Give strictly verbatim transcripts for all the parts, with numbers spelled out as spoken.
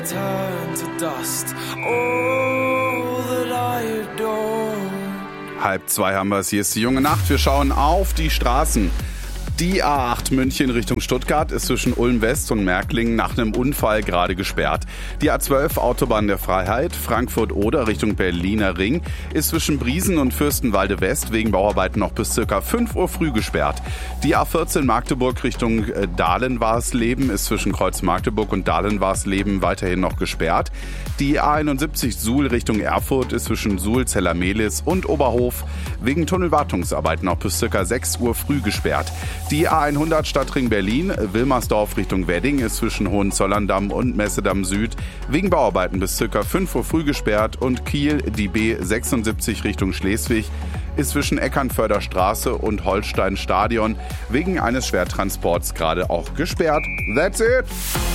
Turn to dust, all that I adore. Halb zwei haben wir es. Hier ist die junge Nacht. Wir schauen auf die Straßen. Die A acht München Richtung Stuttgart ist zwischen Ulm West und Märklingen nach einem Unfall gerade gesperrt. Die A zwölf Autobahn der Freiheit Frankfurt-Oder Richtung Berliner Ring ist zwischen Briesen und Fürstenwalde West wegen Bauarbeiten noch bis circa fünf Uhr früh gesperrt. Die A vierzehn Magdeburg Richtung Dahlen-Warsleben ist zwischen Kreuz Magdeburg und Dahlen-Warsleben weiterhin noch gesperrt. Die A einundsiebzig Suhl Richtung Erfurt ist zwischen Suhl, Zellermehlis und Oberhof wegen Tunnelwartungsarbeiten noch bis circa sechs Uhr früh gesperrt. Die A hundert Stadtring Berlin, Wilmersdorf Richtung Wedding ist zwischen Hohenzollern-Damm und Messedamm Süd wegen Bauarbeiten bis ca. fünf Uhr früh gesperrt und Kiel, die B sechsundsiebzig Richtung Schleswig, ist zwischen Eckernförder Straße und Holstein Stadion wegen eines Schwertransports gerade auch gesperrt. That's it!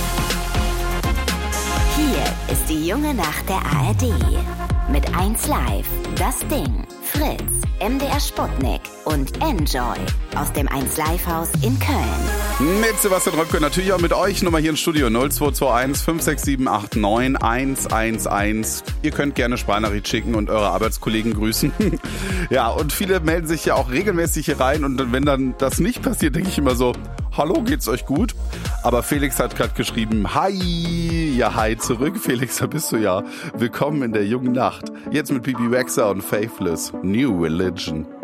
Hier ist die junge Nacht der A R D. Mit eins Live, Das Ding, Fritz, M D R Sputnik und Enjoy aus dem eins Live Haus in Köln. Mit Sebastian Röpke, natürlich auch mit euch. Nummer hier im Studio null zwei zwei eins fünf sechs sieben acht neun eins eins eins. Ihr könnt gerne Sprachnachricht schicken und eure Arbeitskollegen grüßen. Ja, und viele melden sich ja auch regelmäßig hier rein. Und wenn dann das nicht passiert, denke ich immer so, hallo, geht's euch gut? Aber Felix hat gerade geschrieben, hi, ja hi zurück. Felix, da bist du ja. Willkommen in der jungen Nacht. Jetzt mit Bibi Rexha und Faithless, New Religion.